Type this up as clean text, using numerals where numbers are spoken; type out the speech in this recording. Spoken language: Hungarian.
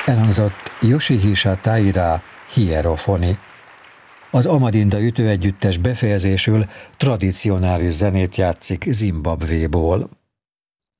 Elhangzott Yoshihisa Taira Hierofoni. Az Amadinda ütőegyüttes befejezésül tradicionális zenét játszik Zimbabvéból.